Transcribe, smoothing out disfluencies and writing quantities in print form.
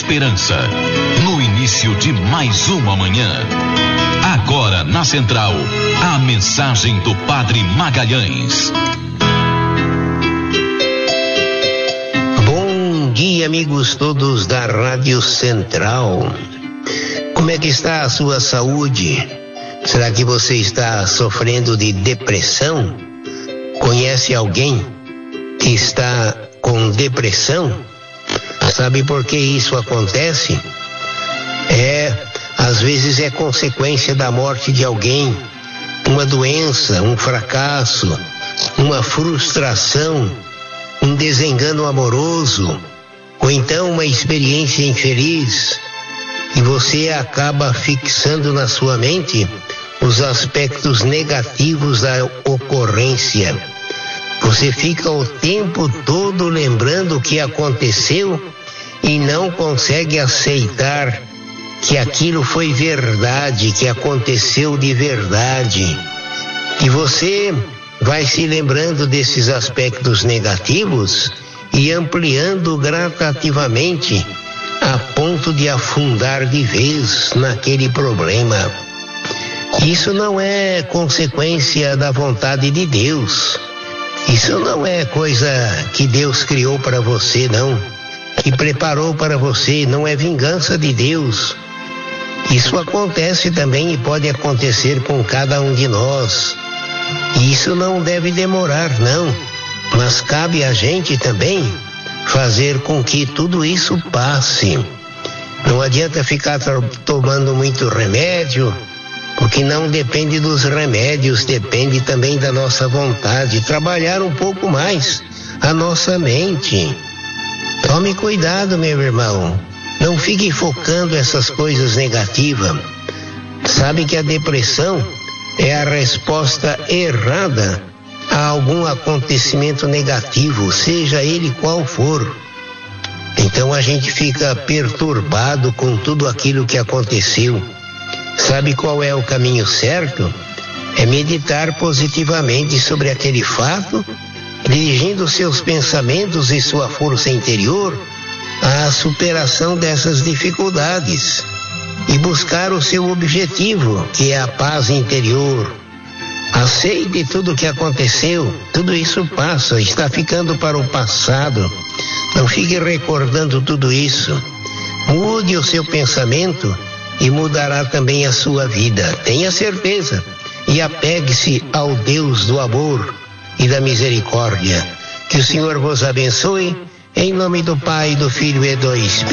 esperança, no início de mais uma manhã. Agora na Central, a mensagem do Padre Magalhães. Bom dia, amigos todos da Rádio Central. Como é que está a sua saúde? Será que você está sofrendo de depressão? Conhece alguém que está com depressão? Sabe por que isso acontece? Às vezes é consequência da morte de alguém, uma doença, um fracasso, uma frustração, um desengano amoroso, ou então uma experiência infeliz, e você acaba fixando na sua mente os aspectos negativos da ocorrência. Você fica o tempo todo lembrando o que aconteceu e não consegue aceitar que aquilo foi verdade, que aconteceu de verdade. E você vai se lembrando desses aspectos negativos e ampliando gradativamente a ponto de afundar de vez naquele problema. Isso não é consequência da vontade de Deus. Isso não é coisa que Deus criou para você, não. Que preparou para você, não é vingança de Deus. Isso acontece também e pode acontecer com cada um de nós. E isso não deve demorar, não. Mas cabe a gente também fazer com que tudo isso passe. Não adianta ficar tomando muito remédio, porque não depende dos remédios, depende também da nossa vontade. Trabalhar um pouco mais a nossa mente. Tome cuidado, meu irmão. Não fique focando essas coisas negativas. Sabe que a depressão é a resposta errada a algum acontecimento negativo, seja ele qual for. Então a gente fica perturbado com tudo aquilo que aconteceu. Sabe qual é o caminho certo? É meditar positivamente sobre aquele fato, dirigindo seus pensamentos e sua força interior à superação dessas dificuldades e buscar o seu objetivo, que é a paz interior. Aceite tudo o que aconteceu, tudo isso passa, está ficando para o passado. Não fique recordando tudo isso. Mude o seu pensamento e mudará também a sua vida. Tenha certeza e apegue-se ao Deus do amor e da misericórdia. Que o Senhor vos abençoe, em nome do Pai, do Filho e do Espírito.